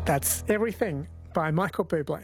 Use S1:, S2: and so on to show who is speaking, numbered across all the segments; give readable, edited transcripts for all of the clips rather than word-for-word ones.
S1: That's Everything by Michael Bublé.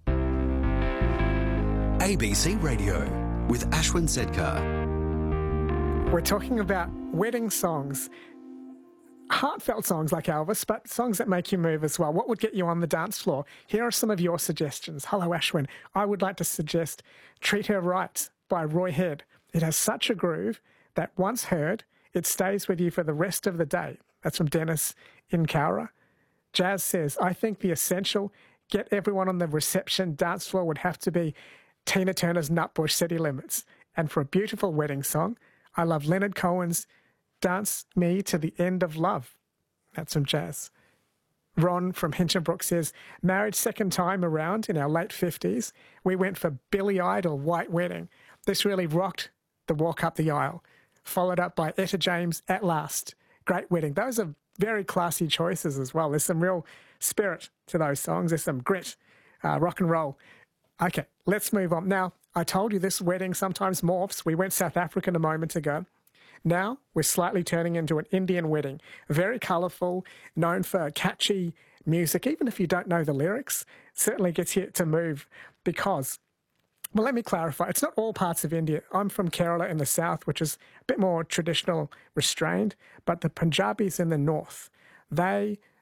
S2: ABC Radio with Ashwin Sedkar.
S1: We're talking about wedding songs, heartfelt songs like Elvis, but songs that make you move as well. What would get you on the dance floor? Here are some of your suggestions. Hello, Ashwin. I would like to suggest Treat Her Right by Roy Head. It has such a groove that once heard, it stays with you for the rest of the day. That's from Dennis in Cowra. Jazz says, I think the essential get everyone on the reception dance floor would have to be Tina Turner's Nutbush City Limits. And for a beautiful wedding song, I love Leonard Cohen's Dance Me to the End of Love. That's from Jazz. Ron from Hinchinbrook says, married second time around in our late 50s, we went for Billy Idol White Wedding. This really rocked the walk up the aisle. Followed up by Etta James, At Last. Great wedding. Those are very classy choices as well. There's some real spirit to those songs. There's some grit, rock and roll. Okay, let's move on. Now, I told you this wedding sometimes morphs. We went South African a moment ago. Now we're slightly turning into an Indian wedding. Very colourful, known for catchy music. Even if you don't know the lyrics, certainly gets you to move because... Well, let me clarify. It's not all parts of India. I'm from Kerala in the south, which is a bit more traditional, restrained, but the Punjabis in the north, they